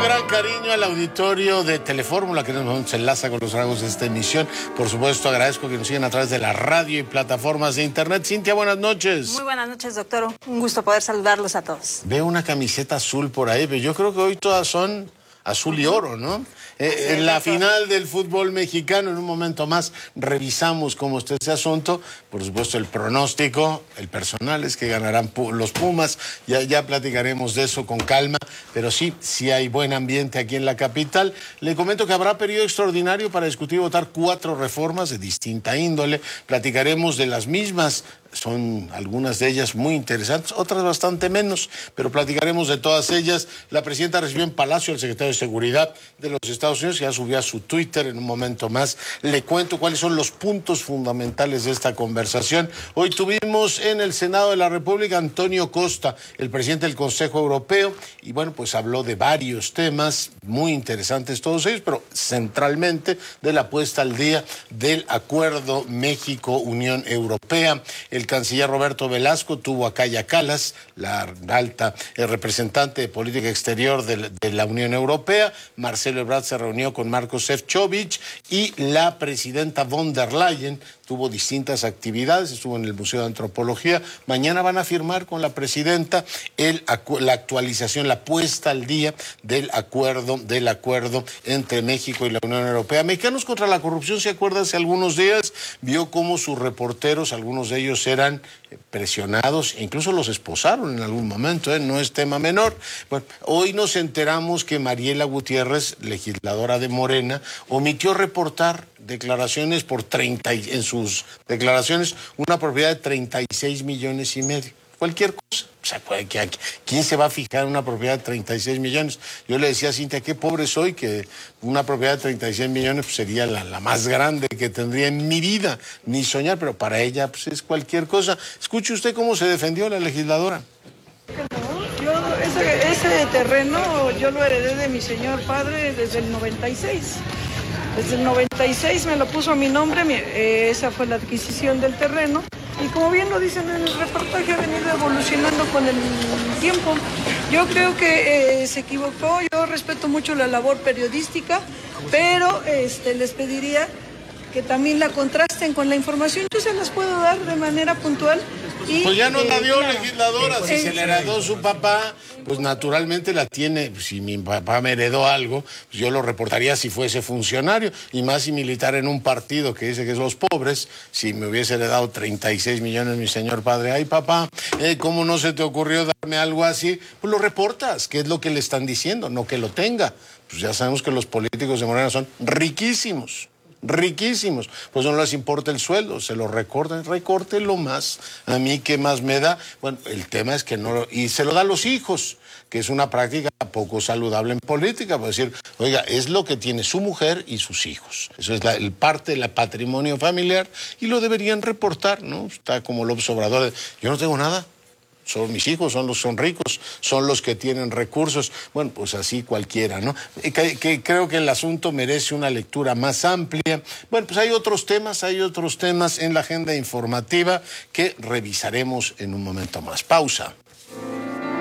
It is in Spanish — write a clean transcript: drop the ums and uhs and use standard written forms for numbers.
gran cariño al auditorio de Telefórmula que nos enlaza con los rasgos de esta emisión. Por supuesto, agradezco que nos sigan a través de la radio y plataformas de internet. Cintia, buenas noches. Muy buenas noches, doctor. Un gusto poder saludarlos a todos. Veo una camiseta azul por ahí, pero yo creo que hoy todas son azul y oro, ¿no? En la final del fútbol mexicano, en un momento más, revisamos cómo está ese asunto. Por supuesto, el pronóstico, el personal es que ganarán los Pumas. Ya platicaremos de eso con calma, pero sí hay buen ambiente aquí en la capital. Le comento que habrá periodo extraordinario para discutir y votar 4 reformas de distinta índole. Platicaremos de las mismas. Son algunas de ellas muy interesantes, otras bastante menos, pero platicaremos de todas ellas. La presidenta recibió en Palacio al secretario de Seguridad de los Estados Unidos, ya subió a su Twitter en un momento más. Le cuento cuáles son los puntos fundamentales de esta conversación. Hoy tuvimos en el Senado de la República a Antonio Costa, el presidente del Consejo Europeo, y bueno, pues habló de varios temas muy interesantes todos ellos, pero centralmente de la puesta al día del acuerdo México-Unión Europea. El canciller Roberto Velasco tuvo a Kaja Kallas, la alta representante de política exterior de la Unión Europea. Marcelo Ebrard se reunió con Marco Šefčovič y la presidenta von der Leyen tuvo distintas actividades, estuvo en el Museo de Antropología. Mañana van a firmar con la presidenta la actualización, la puesta al día del acuerdo entre México y la Unión Europea. Mexicanos contra la corrupción, ¿se acuerda? Hace algunos días vio cómo sus reporteros, algunos de ellos eran presionados, incluso los esposaron en algún momento, no es tema menor. Bueno, hoy nos enteramos que Mariela Gutiérrez, legisladora de Morena, omitió reportar declaraciones en sus declaraciones, una propiedad de 36 millones y medio. Cualquier cosa. O sea, ¿quién se va a fijar en una propiedad de 36 millones? Yo le decía a Cintia, qué pobre soy, que una propiedad de 36 millones pues, sería la más grande que tendría en mi vida, ni soñar, pero para ella pues, es cualquier cosa. Escuche usted cómo se defendió la legisladora. Ese terreno yo lo heredé de mi señor padre desde el 96. Desde el 96 me lo puso a mi nombre, esa fue la adquisición del terreno. Y como bien lo dicen en el reportaje, ha venido evolucionando con el tiempo. Yo creo que se equivocó, yo respeto mucho la labor periodística, pero les pediría que también la contrasten con la información. Yo se las puedo dar de manera puntual. Pues ya nos la dio, legisladora. Si se le heredó su papá, pues naturalmente la tiene. Si mi papá me heredó algo, pues yo lo reportaría si fuese funcionario. Y más si militar en un partido que dice que es los pobres. Si me hubiese heredado 36 millones mi señor padre, ay papá, ¿cómo no se te ocurrió darme algo así? Pues lo reportas, que es lo que le están diciendo, no que lo tenga. Pues ya sabemos que los políticos de Morena son riquísimos. Pues no les importa el sueldo, se lo recortan, recórtelo más, a mí qué más me da. Bueno, el tema es que no, y se lo da a los hijos, que es una práctica poco saludable en política, por decir, oiga, es lo que tiene su mujer y sus hijos, eso es el parte del patrimonio familiar y lo deberían reportar, ¿no? Está como López Obrador, yo no tengo nada. Son mis hijos, son ricos, son los que tienen recursos. Bueno, pues así cualquiera, ¿no? Creo que el asunto merece una lectura más amplia. Bueno, pues hay otros temas en la agenda informativa que revisaremos en un momento más. Pausa.